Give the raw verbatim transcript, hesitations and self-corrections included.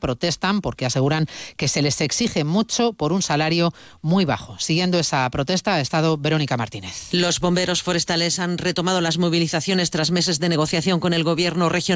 protestan porque aseguran que se les exige mucho por un salario muy bajo. Siguiendo esa protesta ha estado Verónica Martínez. Los bomberos forestales han retomado las movilizaciones tras meses de negociación con el gobierno regional.